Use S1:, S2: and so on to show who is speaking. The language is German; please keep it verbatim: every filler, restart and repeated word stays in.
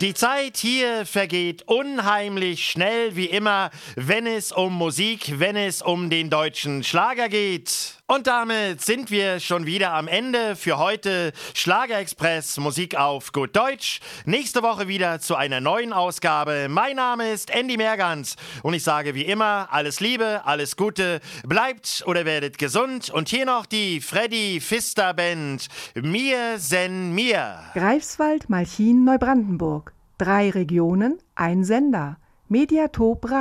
S1: Die Zeit hier vergeht unheimlich schnell, wie immer, wenn es um Musik, wenn es um den deutschen Schlager geht. Und damit sind wir schon wieder am Ende für heute. Schlagerexpress, Musik auf gut Deutsch. Nächste Woche wieder zu einer neuen Ausgabe. Mein Name ist Andy Mergans und ich sage wie immer, alles Liebe, alles Gute, bleibt oder werdet gesund. Und hier noch die Freddy Pfister Band. Mir sen mir.
S2: Greifswald, Malchin, Neubrandenburg. Drei Regionen, ein Sender. Mediatop